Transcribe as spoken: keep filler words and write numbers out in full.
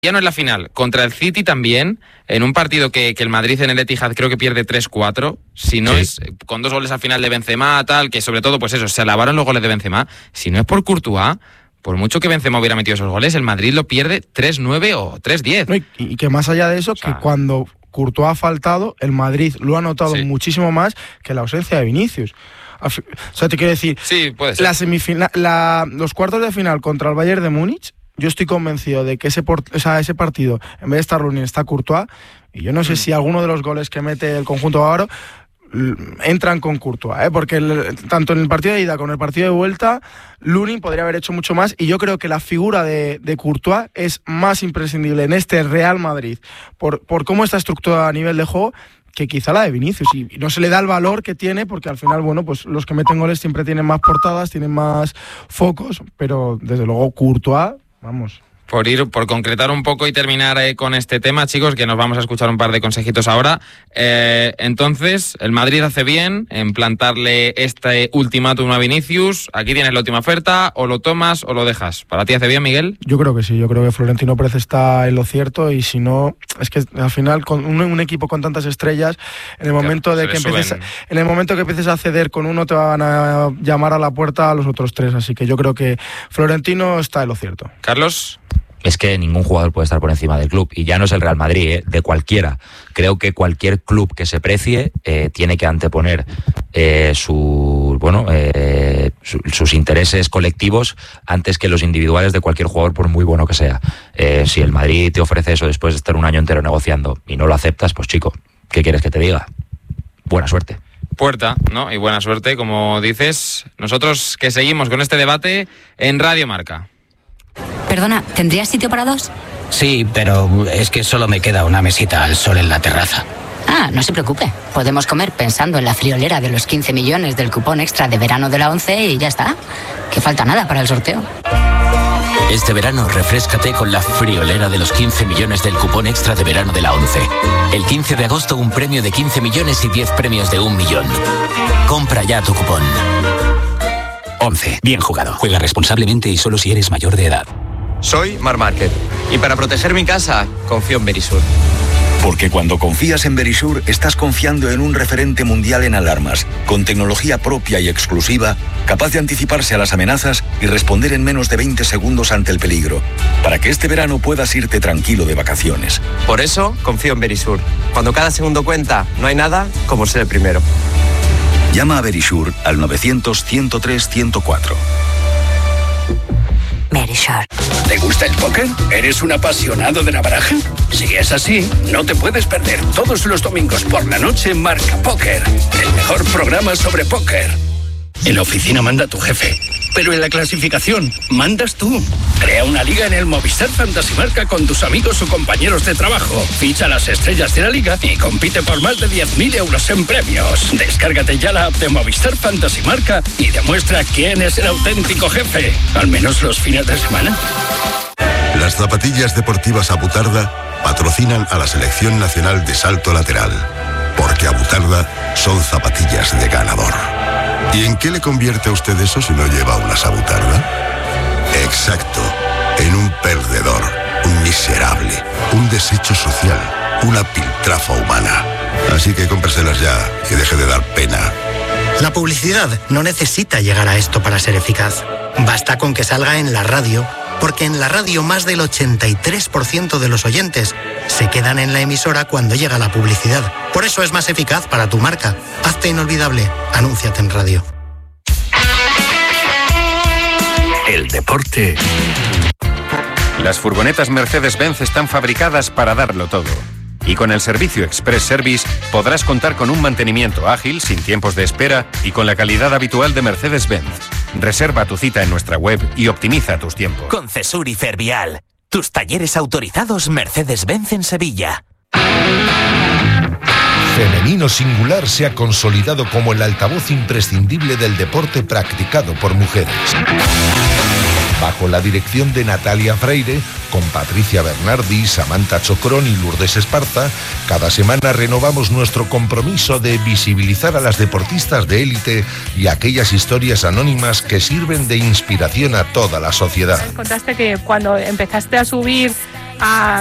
Ya no es la final, contra el City también, en un partido que, que el Madrid en el Etihad creo que pierde tres cuatro, si no sí. es con dos goles al final de Benzema, tal, que sobre todo pues eso, se alabaron los goles de Benzema, si no es por Courtois, por mucho que Benzema hubiera metido esos goles, el Madrid lo pierde tres nueve o tres diez. No, y, y que más allá de eso, o sea, que cuando Courtois ha faltado, el Madrid lo ha notado sí. muchísimo más que la ausencia de Vinicius. O sea, te quiero decir, sí, puede ser. La semifina- la, los cuartos de final contra el Bayern de Múnich, yo estoy convencido de que ese, por, o sea, ese partido, en vez de estar Lunin, está Courtois, y yo no sé mm. si alguno de los goles que mete el conjunto bávaro entran con Courtois, ¿eh? Porque el, tanto en el partido de ida como en el partido de vuelta, Lunin podría haber hecho mucho más, y yo creo que la figura de, de Courtois es más imprescindible en este Real Madrid, por, por cómo está estructurada a nivel de juego, que quizá la de Vinicius, y no se le da el valor que tiene, porque al final, bueno, pues los que meten goles siempre tienen más portadas, tienen más focos, pero desde luego Courtois, vamos... Por ir, por concretar un poco y terminar eh, con este tema, chicos, que nos vamos a escuchar un par de consejitos ahora. Eh, entonces, el Madrid hace bien en plantarle este ultimátum a Vinicius. Aquí tienes la última oferta, o lo tomas o lo dejas. ¿Para ti hace bien, Miguel? Yo creo que sí, yo creo que Florentino Pérez está en lo cierto, y si no, es que al final con un, un equipo con tantas estrellas, en el momento claro, de que empieces, en el momento que empieces a ceder con uno, te van a llamar a la puerta a los otros tres, así que yo creo que Florentino está en lo cierto. Carlos. Es que ningún jugador puede estar por encima del club, y ya no es el Real Madrid, ¿eh? De cualquiera. Creo que cualquier club que se precie eh, tiene que anteponer eh, su, bueno, eh, su, sus intereses colectivos antes que los individuales de cualquier jugador, por muy bueno que sea. Eh, si el Madrid te ofrece eso después de estar un año entero negociando y no lo aceptas, pues chico, ¿qué quieres que te diga? Buena suerte. Puerta, ¿no? Y buena suerte, como dices. Nosotros que seguimos con este debate en Radio Marca. Perdona, ¿tendrías sitio para dos? Sí, pero es que solo me queda una mesita al sol en la terraza. Ah, no se preocupe. Podemos comer pensando en la friolera de los quince millones del cupón extra de verano de la ONCE y ya está. Que falta nada para el sorteo. Este verano refréscate con la friolera de los quince millones del cupón extra de verano de la ONCE. El quince de agosto un premio de quince millones y diez premios de un millón. Compra ya tu cupón. ONCE. Bien jugado. Juega responsablemente y solo si eres mayor de edad. Soy Mar Márquez y para proteger mi casa confío en Verisur. Porque cuando confías en Verisur estás confiando en un referente mundial en alarmas, con tecnología propia y exclusiva, capaz de anticiparse a las amenazas y responder en menos de veinte segundos ante el peligro, para que este verano puedas irte tranquilo de vacaciones. Por eso confío en Verisur. Cuando cada segundo cuenta, no hay nada como ser el primero. Llama a Verisur al novecientos, ciento tres, ciento cuatro. Verisur. ¿Te gusta el póker? ¿Eres un apasionado de la baraja? Si es así, no te puedes perder todos los domingos por la noche Marca Póker, el mejor programa sobre póker. En la oficina manda tu jefe, pero en la clasificación mandas tú. Crea una liga en el Movistar Fantasy Marca con tus amigos o compañeros de trabajo. Ficha las estrellas de la liga y compite por más de diez mil euros en premios. Descárgate ya la app de Movistar Fantasy Marca y demuestra quién es el auténtico jefe, al menos los fines de semana. Las zapatillas deportivas Abutarda patrocinan a la Selección Nacional de Salto Lateral, porque Abutarda son zapatillas de ganador. ¿Y en qué le convierte a usted eso si no lleva una Abutarda? Exacto, en un perdedor, un miserable, un desecho social, una piltrafa humana. Así que cómpreselas ya y deje de dar pena. La publicidad no necesita llegar a esto para ser eficaz. Basta con que salga en la radio, porque en la radio más del ochenta y tres por ciento de los oyentes se quedan en la emisora cuando llega la publicidad. Por eso es más eficaz para tu marca. Hazte inolvidable. Anúnciate en radio. El deporte. Las furgonetas Mercedes-Benz están fabricadas para darlo todo. Y con el servicio Express Service podrás contar con un mantenimiento ágil, sin tiempos de espera y con la calidad habitual de Mercedes-Benz. Reserva tu cita en nuestra web y optimiza tus tiempos. Con Cesur y Fervial, tus talleres autorizados Mercedes-Benz en Sevilla. Femenino Singular se ha consolidado como el altavoz imprescindible del deporte practicado por mujeres. Bajo la dirección de Natalia Freire, con Patricia Bernardi, Samantha Chocrón y Lourdes Esparza, cada semana renovamos nuestro compromiso de visibilizar a las deportistas de élite y aquellas historias anónimas que sirven de inspiración a toda la sociedad. Contaste que cuando empezaste a subir Ah.